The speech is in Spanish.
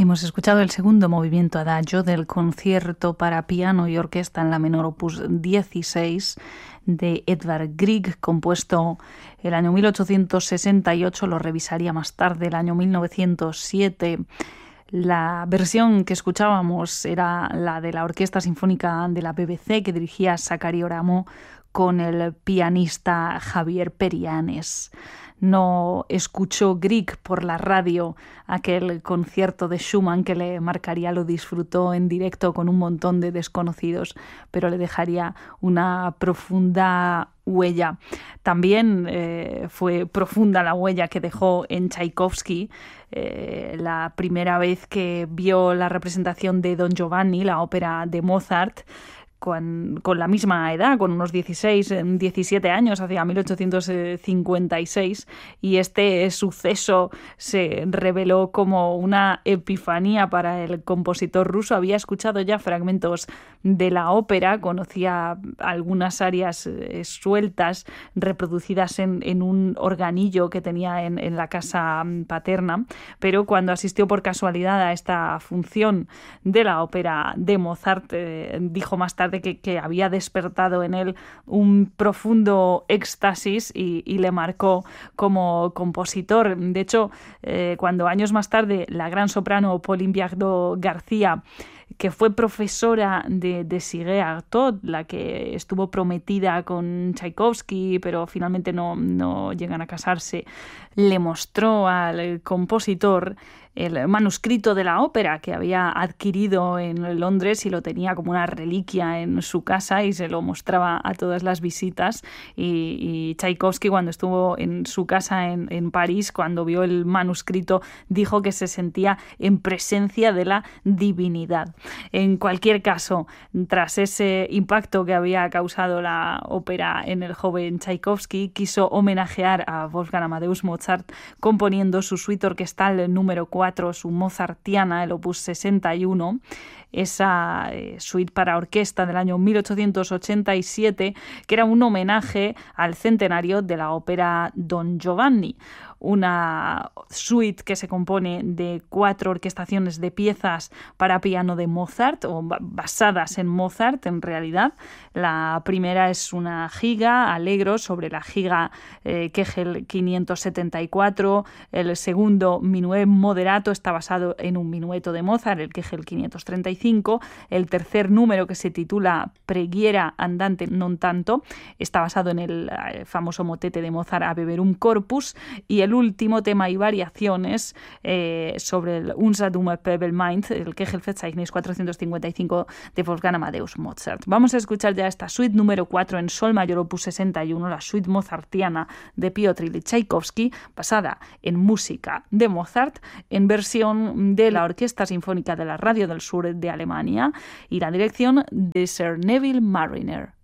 Hemos escuchado el segundo movimiento adagio del concierto para piano y orquesta en la menor opus 16 de Edvard Grieg, compuesto el año 1868, lo revisaría más tarde, el año 1907. La versión que escuchábamos era la de la Orquesta Sinfónica de la BBC, que dirigía Sakari Oramo con el pianista Javier Perianes. No escuchó Grieg por la radio aquel concierto de Schumann que le marcaría, lo disfrutó en directo con un montón de desconocidos, pero le dejaría una profunda huella. También fue profunda la huella que dejó en Tchaikovsky la primera vez que vio la representación de Don Giovanni, la ópera de Mozart, con la misma edad, con unos 16, 17 años, hacia 1856, y este suceso se reveló como una epifanía para el compositor ruso. Había escuchado ya fragmentos de la ópera, conocía algunas arias sueltas reproducidas en un organillo que tenía en la casa paterna, pero cuando asistió por casualidad a esta función de la ópera de Mozart, dijo más tarde que había despertado en él un profundo éxtasis y le marcó como compositor. De hecho, cuando años más tarde la gran soprano Pauline Viardot-García, que fue profesora de Sigue Artaud, la que estuvo prometida con Tchaikovsky, pero finalmente no llegan a casarse, le mostró al compositor el manuscrito de la ópera que había adquirido en Londres y lo tenía como una reliquia en su casa y se lo mostraba a todas las visitas. Y Tchaikovsky, cuando estuvo en su casa en París, cuando vio el manuscrito, dijo que se sentía en presencia de la divinidad. En cualquier caso, tras ese impacto que había causado la ópera en el joven Tchaikovsky, quiso homenajear a Wolfgang Amadeus Mozart componiendo su suite orquestal número 4, su Mozartiana, el opus 61, esa suite para orquesta del año 1887, que era un homenaje al centenario de la ópera Don Giovanni. Una suite que se compone de 4 orquestaciones de piezas para piano de Mozart, o basadas en Mozart en realidad. La primera es una giga, Allegro, sobre la giga Kegel 574. El segundo, Minuet Moderato, está basado en un minueto de Mozart, el Kegel 535. El tercer número, que se titula Preghiera andante non tanto, está basado en el famoso motete de Mozart A Verum Corpus. Y el último, tema y variaciones sobre el Unsa dumme Pebelmeint, el Kegelverzeichnis 455 de Wolfgang Amadeus Mozart. Vamos a escuchar ya esta suite número 4 en sol mayor opus 61, la suite mozartiana de Piotr Ilich Tchaikovsky, basada en música de Mozart, en versión de la Orquesta Sinfónica de la Radio del Sur de Alemania y la dirección de Sir Neville Marriner.